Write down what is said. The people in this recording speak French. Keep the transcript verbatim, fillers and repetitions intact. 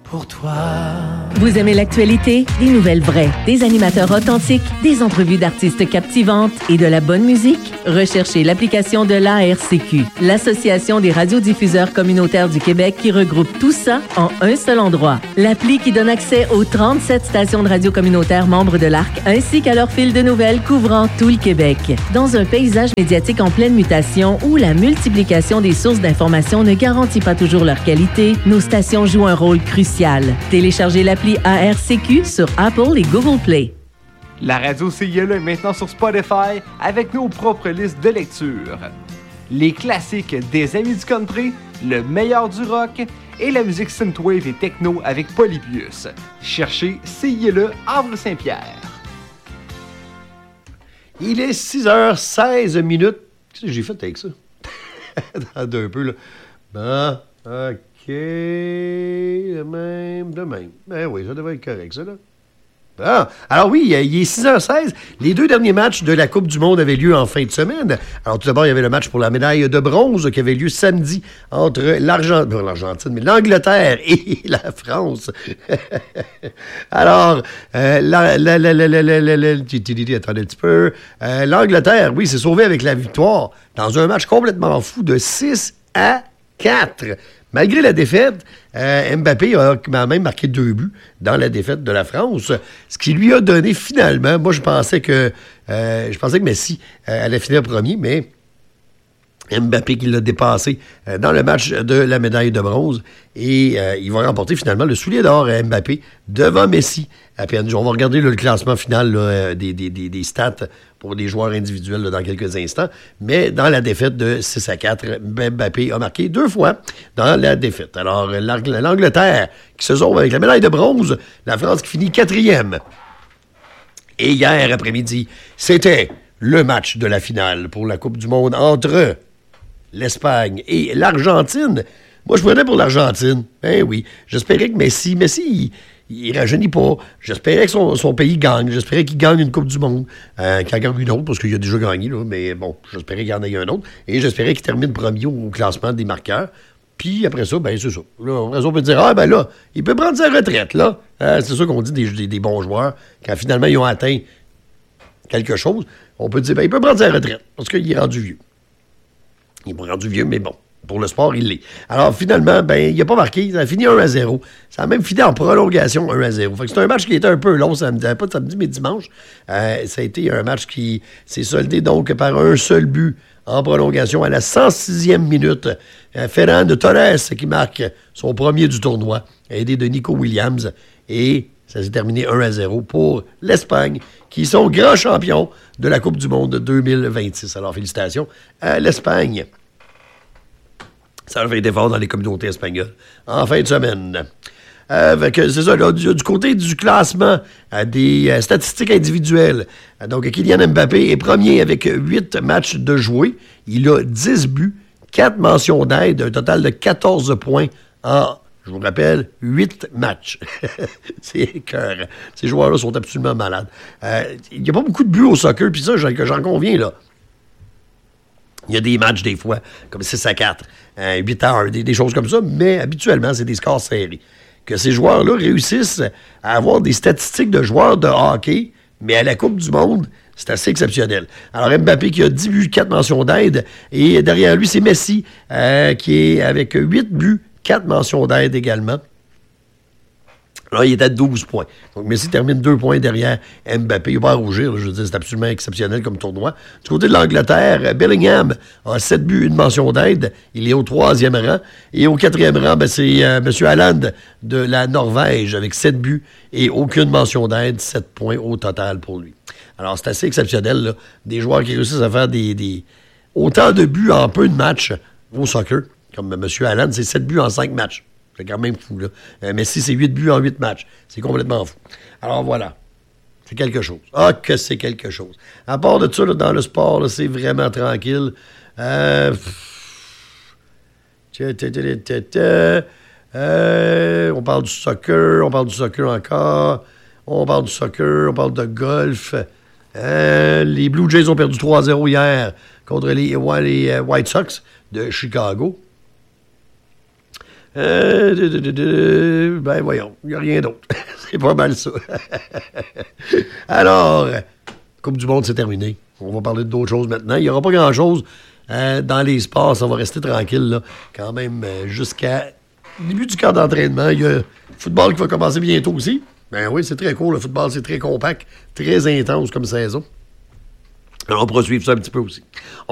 pour toi. Vous aimez l'actualité? Des nouvelles vraies, des animateurs authentiques, des entrevues d'artistes captivantes et de la bonne musique? Recherchez l'application de l'A R C Q, l'Association des radiodiffuseurs communautaires du Québec, qui regroupe tout ça en un seul endroit. L'appli qui donne accès aux trente-sept stations de radio communautaires membres de l'A R C, ainsi qu'à leur fil de nouvelles couvrant tout le Québec. Dans un paysage médiatique en pleine mutation où la multiplication des sources d'informations ne garantit pas toujours leur qualité, nos stations jouent un rôle crucial. Téléchargez l'appli A R C Q sur Apple et Google Play. La radio C I L E est maintenant sur Spotify avec nos propres listes de lecture. Les classiques des amis du country, le meilleur du rock et la musique synthwave et techno avec Polybius. Cherchez C I L E Havre-Saint-Pierre. Il est six heures seize minutes. Qu'est-ce que j'ai fait avec ça? Attendez un peu, là. Bon, OK. De même, de même. Ben oui, ça devrait être correct, ça, là. Ah, alors oui, il est six heures seize. Les deux derniers matchs de la Coupe du Monde avaient lieu en fin de semaine. Alors tout d'abord, il y avait le match pour la médaille de bronze qui avait lieu samedi entre l'Argent... bon, l'Argentine, mais l'Angleterre et la France. Alors, euh, la, la, la, la, la, la, la, la, attendez un petit peu. Euh, L'Angleterre, oui, s'est sauvée avec la victoire dans un match complètement fou de six à quatre. Malgré la défaite, euh, Mbappé a même marqué deux buts dans la défaite de la France, ce qui lui a donné finalement, moi je pensais que euh, je pensais que Messi euh, allait finir premier, mais Mbappé qui l'a dépassé euh, dans le match de la médaille de bronze et euh, il va remporter finalement le soulier d'or à Mbappé devant Messi. À P N G. On va regarder là, le classement final là, des, des, des, des stats pour des joueurs individuels là, dans quelques instants. Mais dans la défaite de six à quatre, Mbappé a marqué deux fois dans la défaite. Alors, l'Angleterre qui se sauve avec la médaille de bronze, la France qui finit quatrième. Et hier après-midi, c'était le match de la finale pour la Coupe du Monde entre l'Espagne et l'Argentine. Moi, je prenais pour l'Argentine. Ben oui, j'espérais que Messi... Messi, il, il rajeunit pas. J'espérais que son, son pays gagne. J'espérais qu'il gagne une Coupe du Monde. Euh, qu'il en gagne une autre, parce qu'il a déjà gagné, là. Mais bon, j'espérais qu'il y en ait un autre. Et j'espérais qu'il termine premier au, au classement des marqueurs. Puis après ça, ben c'est ça. Là, après ça, on peut dire, ah ben là, il peut prendre sa retraite, là. Euh, c'est ça qu'on dit des, des, des bons joueurs. Quand finalement, ils ont atteint quelque chose, on peut dire, ben il peut prendre sa retraite, parce qu'il est rendu vieux. Il est rendu vieux, mais bon. Pour le sport, il l'est. Alors, finalement, ben, il n'a pas marqué. Ça a fini un à zéro. Ça a même fini en prolongation un à zéro. Fait que c'est un match qui était un peu long samedi. Pas de samedi, mais dimanche. Euh, ça a été un match qui s'est soldé donc par un seul but en prolongation à la cent sixième minute. Euh, Ferran Torres qui marque son premier du tournoi, aidé de Nico Williams. Et ça s'est terminé un à zéro pour l'Espagne, qui sont grands champions de la Coupe du Monde deux mille vingt-six. Alors, félicitations à l'Espagne. Ça a fait des efforts dans les communautés espagnoles en fin de semaine. Euh, fait que c'est ça, là, du, du côté du classement euh, des euh, statistiques individuelles. Euh, donc, Kylian Mbappé est premier avec huit matchs de joués. Il a dix buts, quatre mentions d'aide, un total de quatorze points en, je vous rappelle, huit matchs. C'est écœurant. Ces joueurs-là sont absolument malades. Euh, il n'y a pas beaucoup de buts au soccer, puis ça, j'en, j'en conviens, là. Il y a des matchs, des fois, comme six à quatre, euh, huit à un, des, des choses comme ça, mais habituellement, c'est des scores serrés. Que ces joueurs-là réussissent à avoir des statistiques de joueurs de hockey, mais à la Coupe du Monde, c'est assez exceptionnel. Alors, Mbappé qui a dix buts, quatre mentions d'aide, et derrière lui, c'est Messi euh, qui est avec huit buts, quatre mentions d'aide également. Là, il est à douze points. Donc, Messi termine deux points derrière Mbappé. Il n'a pas à rougir. Là, je veux dire, c'est absolument exceptionnel comme tournoi. Du côté de l'Angleterre, Bellingham a sept buts, une mention d'aide. Il est au troisième rang. Et au quatrième rang, ben, c'est euh, M. Haaland de la Norvège avec sept buts et aucune mention d'aide. sept points au total pour lui. Alors, c'est assez exceptionnel, là. Des joueurs qui réussissent à faire des, des... autant de buts en peu de matchs au soccer. Comme M. Haaland, c'est sept buts en cinq matchs. C'est quand même fou, là. Euh, Messi, c'est huit buts en huit matchs. C'est complètement fou. Alors, voilà. C'est quelque chose. Ah, que c'est quelque chose. À part de ça, là, dans le sport, là, c'est vraiment tranquille. Euh... Euh... On parle du soccer. On parle du soccer encore. On parle du soccer. On parle de golf. Euh... Les Blue Jays ont perdu trois à zéro hier contre les, les White Sox de Chicago. Euh, de, de, de, de, ben voyons, il n'y a rien d'autre. C'est pas mal ça. Alors, Coupe du Monde, c'est terminé. On va parler d'autres choses maintenant. Il n'y aura pas grand-chose euh, dans les sports. Ça va rester tranquille, là, quand même, euh, jusqu'à début du camp d'entraînement. Il y a le football qui va commencer bientôt aussi. Ben oui, c'est très cool. Le football, c'est très compact, très intense comme saison. Alors, on pourra suivre ça un petit peu aussi.